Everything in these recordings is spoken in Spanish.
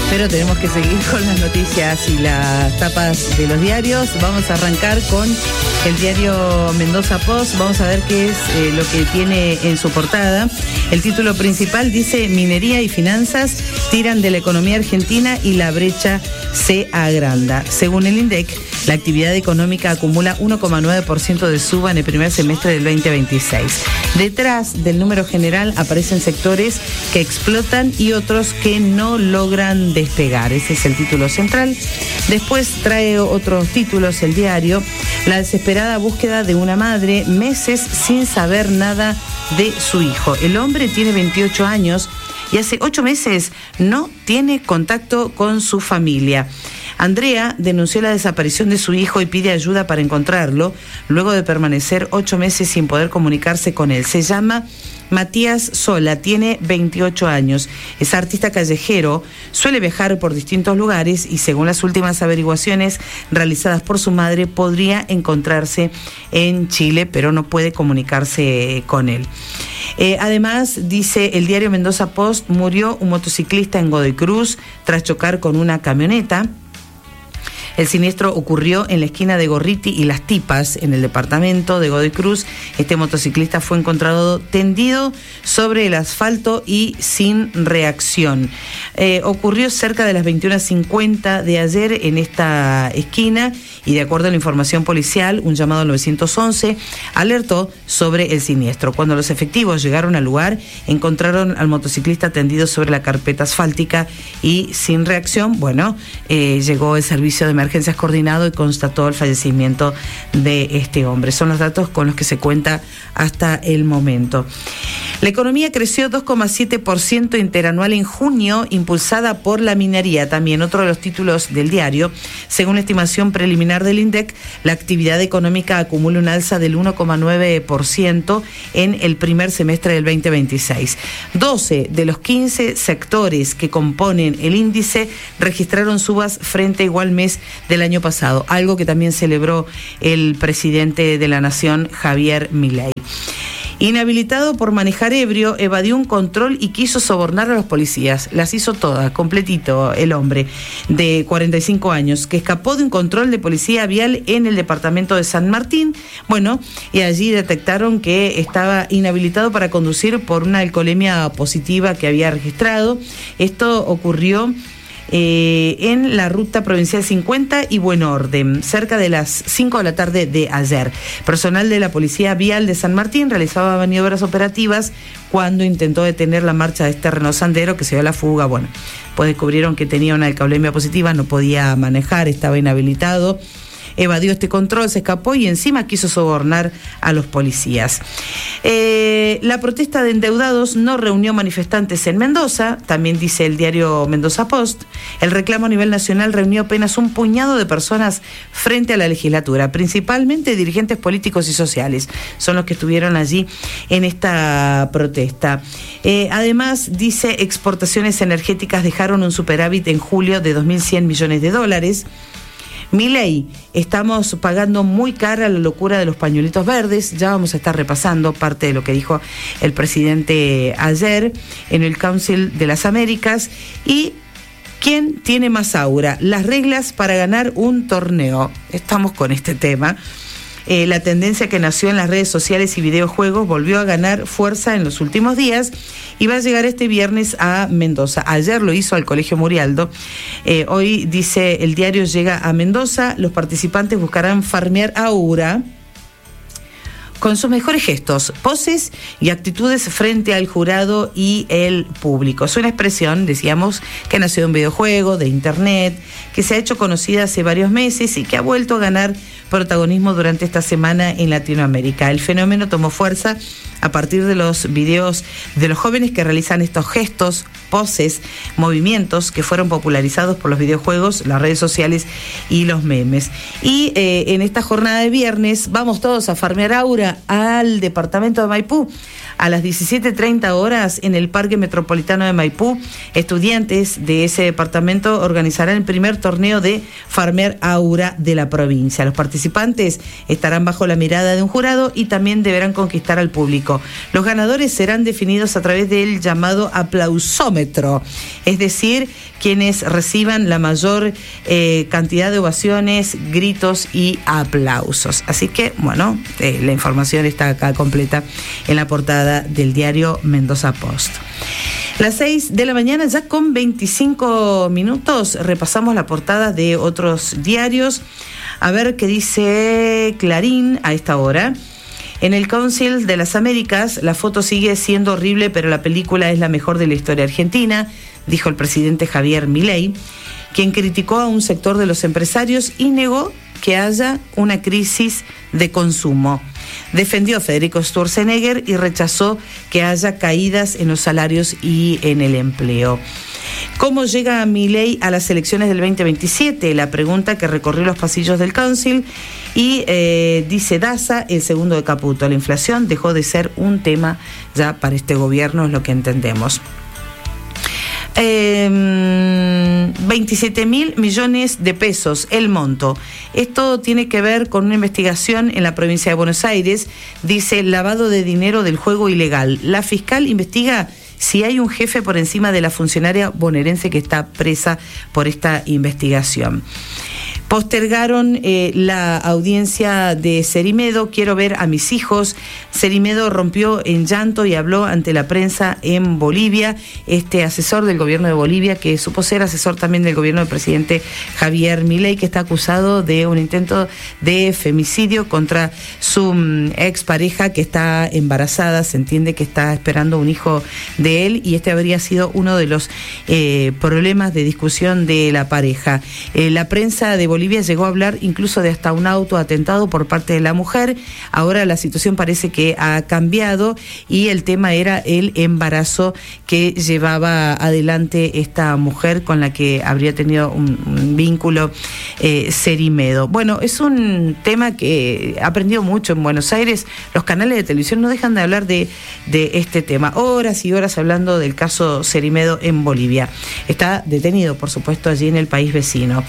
Pero tenemos que seguir con las noticias y las tapas de los diarios. Vamos a arrancar con el diario Mendoza Post. Vamos a ver qué es lo que tiene en su portada. El título principal dice: minería y finanzas tiran de la economía argentina y la brecha se agranda. Según el INDEC, la actividad económica acumula 1,9% de suba en el primer semestre del 2026. Detrás del número general aparecen sectores que explotan y otros que no logran despegar. Ese es el título central. Después trae otros títulos el diario: la desesperada búsqueda de una madre, meses sin saber nada de su hijo. El hombre tiene 28 años y hace 8 meses no tiene contacto con su familia. Andrea denunció la desaparición de su hijo y pide ayuda para encontrarlo, luego de permanecer 8 meses sin poder comunicarse con él. Se llama Matías Sola, tiene 28 años, es artista callejero, suele viajar por distintos lugares y según las últimas averiguaciones realizadas por su madre, podría encontrarse en Chile, pero no puede comunicarse con él. Además, dice el diario Mendoza Post, murió un motociclista en Godoy Cruz tras chocar con una camioneta. El siniestro ocurrió en la esquina de Gorriti y Las Tipas, en el departamento de Godoy Cruz. Este motociclista fue encontrado tendido sobre el asfalto y sin reacción. Ocurrió cerca de las 21:50 de ayer en esta esquina y de acuerdo a la información policial, un llamado al 911 alertó sobre el siniestro. Cuando los efectivos llegaron al lugar, encontraron al motociclista tendido sobre la carpeta asfáltica y sin reacción. Llegó el servicio de emergencias coordinado y constató el fallecimiento de este hombre. Son los datos con los que se cuenta hasta el momento. La economía creció 2,7% interanual en junio, impulsada por la minería. También otro de los títulos del diario. Según la estimación preliminar del INDEC, la actividad económica acumula un alza del 1,9% en el primer semestre del 2026. 12 de los 15 sectores que componen el índice registraron subas frente a igual mes del año pasado, algo que también celebró el presidente de la Nación, Javier Milei. Inhabilitado por manejar ebrio, evadió un control y quiso sobornar a los policías. Las hizo todas, completito, el hombre de 45 años, que escapó de un control de policía vial en el departamento de San Martín. Y allí detectaron que estaba inhabilitado para conducir por una alcoholemia positiva que había registrado. Esto ocurrió en la ruta provincial 50 y Buen Orden, cerca de las 5 de la tarde de ayer. Personal de la Policía Vial de San Martín realizaba maniobras operativas cuando intentó detener la marcha de este Renault Sandero que se dio a la fuga. Pues descubrieron que tenía una alcoholemia positiva, no podía manejar, estaba inhabilitado. Evadió este control, se escapó y encima quiso sobornar a los policías. La protesta de endeudados no reunió manifestantes en Mendoza, también dice el diario Mendoza Post. El reclamo a nivel nacional reunió apenas un puñado de personas frente a la legislatura, principalmente dirigentes políticos y sociales. Son los que estuvieron allí en esta protesta. Además, dice, exportaciones energéticas dejaron un superávit en julio de 2.100 millones de dólares. Milei, estamos pagando muy cara la locura de los pañuelitos verdes. Ya vamos a estar repasando parte de lo que dijo el presidente ayer en el Council de las Américas. ¿Y quién tiene más aura? Las reglas para ganar un torneo. Estamos con este tema. La tendencia que nació en las redes sociales y videojuegos volvió a ganar fuerza en los últimos días y va a llegar este viernes a Mendoza. Ayer lo hizo al Colegio Murialdo. Hoy, dice el diario, llega a Mendoza. Los participantes buscarán farmear aura con sus mejores gestos, poses y actitudes frente al jurado y el público. Es una expresión, decíamos, que nació de un videojuego, de internet, que se ha hecho conocida hace varios meses y que ha vuelto a ganar protagonismo durante esta semana en Latinoamérica. El fenómeno tomó fuerza a partir de los videos de los jóvenes que realizan estos gestos, poses, movimientos que fueron popularizados por los videojuegos, las redes sociales y los memes. Y en esta jornada de viernes vamos todos a farmear aura al departamento de Maipú. a las 17:30 horas en el Parque Metropolitano de Maipú, estudiantes de ese departamento organizarán el primer torneo de Farmear Aura de la provincia. Los participantes estarán bajo la mirada de un jurado y también deberán conquistar al público. Los ganadores serán definidos a través del llamado aplausómetro, es decir, quienes reciban la mayor cantidad de ovaciones, gritos y aplausos. Así que, bueno, la información está acá completa en la portada del diario Mendoza Post. Las 6 de la mañana, ya con 25 minutos, repasamos la portada de otros diarios. A ver qué dice Clarín a esta hora. En el Council de las Américas, la foto sigue siendo horrible, pero la película es la mejor de la historia argentina, dijo el presidente Javier Milei, quien criticó a un sector de los empresarios y negó que haya una crisis de consumo. Defendió a Federico Sturzenegger y rechazó que haya caídas en los salarios y en el empleo. ¿Cómo llega Milei a las elecciones del 2027? La pregunta que recorrió los pasillos del Council y dice Daza, el segundo de Caputo. La inflación dejó de ser un tema ya para este gobierno, es lo que entendemos. 27.000 millones de pesos, el monto. Esto tiene que ver con una investigación en la provincia de Buenos Aires, dice lavado de dinero del juego ilegal. La fiscal investiga si hay un jefe por encima de la funcionaria bonaerense que está presa por esta investigación. Postergaron la audiencia de Cerimedo. Quiero ver a mis hijos. Cerimedo rompió en llanto y habló ante la prensa en Bolivia. Este asesor del gobierno de Bolivia, que supo ser asesor también del gobierno del presidente Javier Milei, que está acusado de un intento de femicidio contra su expareja, que está embarazada. Se entiende que está esperando un hijo de él y este habría sido uno de los problemas de discusión de la pareja. La prensa de Bolivia llegó a hablar incluso de hasta un autoatentado por parte de la mujer. Ahora la situación parece que ha cambiado y el tema era el embarazo que llevaba adelante esta mujer con la que habría tenido un vínculo Cerimedo. Bueno, es un tema que ha aprendido mucho en Buenos Aires. Los canales de televisión no dejan de hablar de este tema. Horas y horas hablando del caso Cerimedo en Bolivia. Está detenido, por supuesto, allí en el país vecino.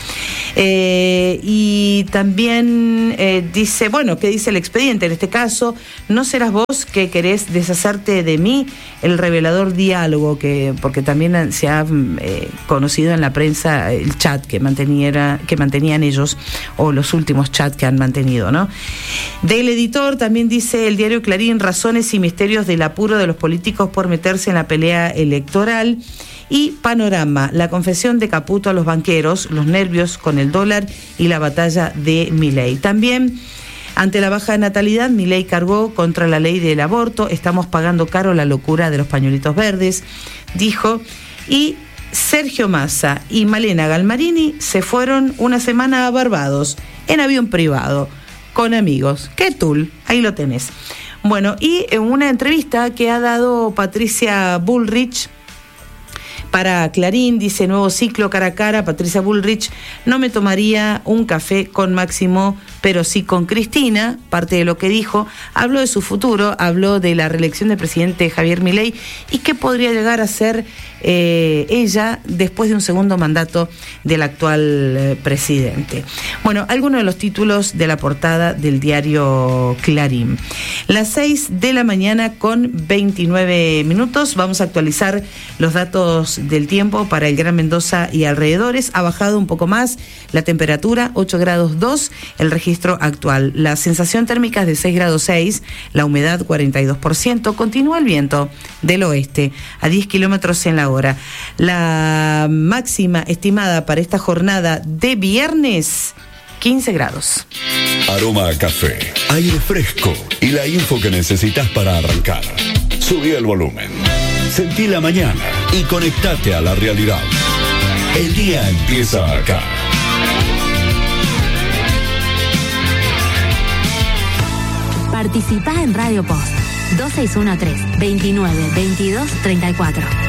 Y también dice, bueno, ¿qué dice el expediente? En este caso, no serás vos que querés deshacerte de mí, el revelador diálogo, porque también se ha conocido en la prensa el chat que mantenían ellos, o los últimos chats que han mantenido, ¿no? Del editor también dice el diario Clarín, razones y misterios del apuro de los políticos por meterse en la pelea electoral. Y Panorama, la confesión de Caputo a los banqueros, los nervios con el dólar y la batalla de Milei. También, ante la baja natalidad, Milei cargó contra la ley del aborto. Estamos pagando caro la locura de los pañuelitos verdes, dijo. Y Sergio Massa y Malena Galmarini se fueron una semana a Barbados en avión privado con amigos. ¿Qué tul? Ahí lo tenés. Bueno, y en una entrevista que ha dado Patricia Bullrich para Clarín, dice nuevo ciclo cara a cara, Patricia Bullrich, no me tomaría un café con Máximo, pero sí con Cristina, parte de lo que dijo, habló de su futuro, habló de la reelección del presidente Javier Milei y qué podría llegar a ser ella después de un segundo mandato del actual presidente. Bueno, algunos de los títulos de la portada del diario Clarín. Las 6 de la mañana con 29 minutos, vamos a actualizar los datos del tiempo para el Gran Mendoza y alrededores. Ha bajado un poco más la temperatura, 8 grados 2, el registro actual. La sensación térmica es de 6 grados 6, la humedad 42%, continúa el viento del oeste a 10 kilómetros en la hora. La máxima estimada para esta jornada de viernes, 15 grados. Aroma a café, aire fresco y la info que necesitas para arrancar. Subí el volumen, sentí la mañana y conectate a la realidad. El día empieza acá. Participá en Radio Post 2613 29 22 34.